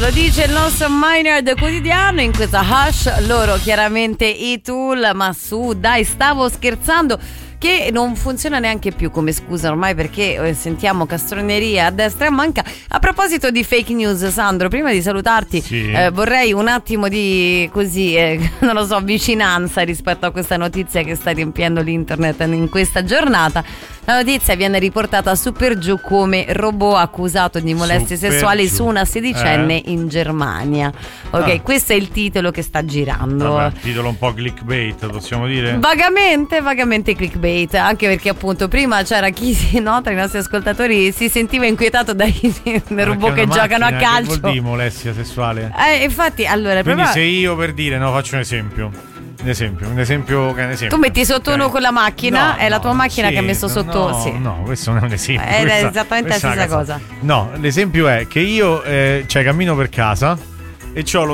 lo dice il nostro Maynard quotidiano in questa Hush, loro chiaramente i Tool, ma su dai, stavo scherzando, che non funziona neanche più come scusa ormai, perché sentiamo castroneria a destra e a manca. A proposito di fake news, Sandro, prima di salutarti vorrei un attimo di così non lo so, vicinanza rispetto a questa notizia che sta riempiendo l'internet in questa giornata. La notizia viene riportata su per giù come robot accusato di molestie sessuali su una sedicenne in Germania. Ok, questo è il titolo che sta girando. Vabbè, titolo un po' clickbait, possiamo dire? Vagamente clickbait, anche perché appunto prima c'era chi si nota, i nostri ascoltatori, si sentiva inquietato dai robot che giocano a calcio. Che vuol dire molestia sessuale? Infatti, allora, quindi se io, per dire, faccio un esempio. Un esempio. Tu metti sotto uno con la macchina, è la tua macchina che ha messo sotto. No, questo non è un esempio. È esattamente la stessa cosa. No, l'esempio è che io cammino per casa e c'ho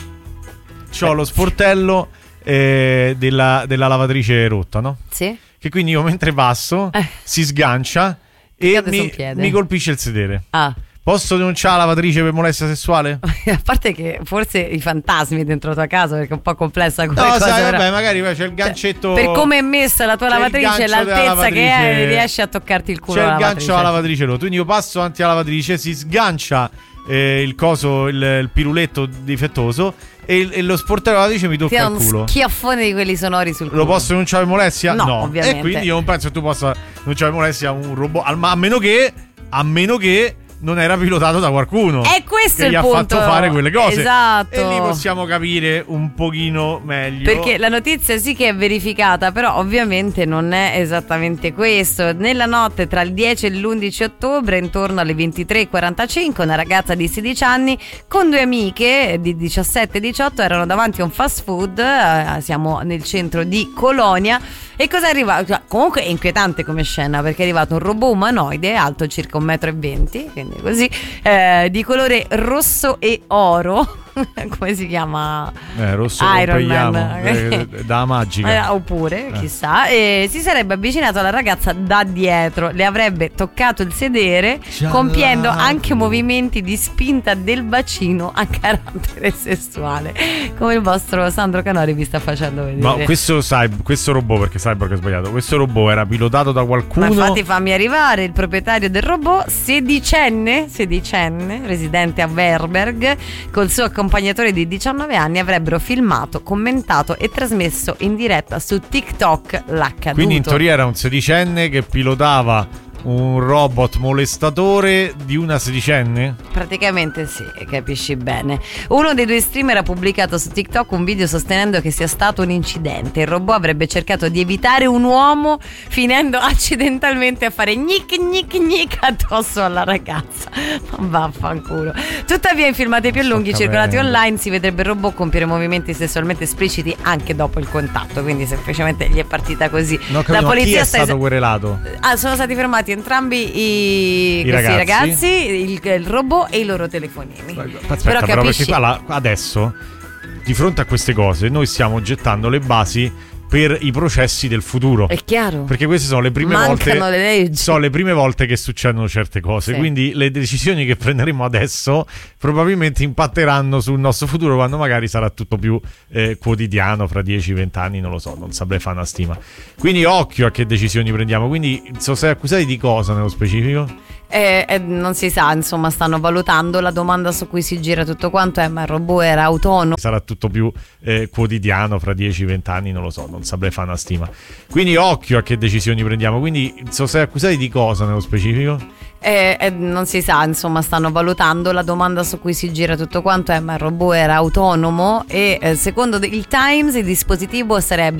lo sportello della lavatrice rotta, no? Sì. Che quindi io mentre passo si sgancia e mi colpisce il sedere. Posso denunciare la lavatrice per molestia sessuale? A parte che forse i fantasmi dentro la tua casa, perché è un po' complessa come cosa. Sai, vabbè, magari c'è il gancetto. Per come è messa la tua lavatrice, l'altezza che è, riesci a toccarti il culo. C'è il gancio alla lavatrice rotta. Quindi io passo davanti alla lavatrice, si sgancia il coso, il piruletto difettoso e lo sportello della lavatrice mi tocca il culo. Uno schiaffone di quelli sonori sul culo. Lo posso denunciare per molestia? No, ovviamente. E quindi io non penso che tu possa denunciare per molestia un robot, a meno che non era pilotato da qualcuno. E questo che è il punto. Gli ha fatto fare quelle cose. Esatto. E lì possiamo capire un pochino meglio. Perché la notizia sì che è verificata, però ovviamente non è esattamente questo. Nella notte tra il 10 e l'11 ottobre, intorno alle 23:45, una ragazza di 16 anni con due amiche di 17 e 18 erano davanti a un fast food. Siamo nel centro di Colonia. E cosa è arrivato? Comunque è inquietante come scena, perché è arrivato un robot umanoide alto circa 1,20 m, quindi così, di colore rosso e oro. Come si chiama? Rosso Iron Man. Da magica. Oppure, chissà. Si sarebbe avvicinato alla ragazza da dietro, le avrebbe toccato il sedere, compiendo anche movimenti di spinta del bacino a carattere sessuale, come il vostro Sandro Canori vi sta facendo vedere. Ma questo robot, perché Cyborg è sbagliato, questo robot era pilotato da qualcuno. Ma infatti fammi arrivare, il proprietario del robot, sedicenne, residente a Werberg, col suo accompagnatore di 19 anni, avrebbero filmato, commentato e trasmesso in diretta su TikTok l'accaduto. Quindi in teoria era un sedicenne che pilotava un robot molestatore di una sedicenne? Praticamente sì, capisci bene. Uno dei due streamer ha pubblicato su TikTok un video sostenendo che sia stato un incidente. Il robot avrebbe cercato di evitare un uomo, finendo accidentalmente a fare gnic addosso alla ragazza. Vaffanculo. Tuttavia in filmati più lunghi circolati online si vedrebbe il robot compiere movimenti sessualmente espliciti anche dopo il contatto, quindi semplicemente gli è partita così. La polizia chi è stato querelato? Sono stati fermati entrambi i ragazzi, il robot e i loro telefonini. Aspetta, però perché adesso di fronte a queste cose noi stiamo gettando le basi per i processi del futuro. È chiaro. Perché queste sono le prime Mancano le leggi. Sono le prime volte che succedono certe cose. Sì. Quindi le decisioni che prenderemo adesso probabilmente impatteranno sul nostro futuro quando magari sarà tutto più quotidiano, fra 10-20 anni, non lo so, non saprei fare una stima. Quindi occhio a che decisioni prendiamo. Quindi sei accusati di cosa nello specifico? Non si sa, insomma, stanno valutando. La domanda su cui si gira tutto quanto è: ma il robot era autonomo? Sarà tutto più quotidiano, fra 10-20 anni, non lo so, non saprei fare una stima. Quindi occhio a che decisioni prendiamo. Quindi sei accusati di cosa nello specifico? Non si sa, insomma, stanno valutando. La domanda su cui si gira tutto quanto è: ma il robot era autonomo? E secondo il Times il dispositivo sarebbe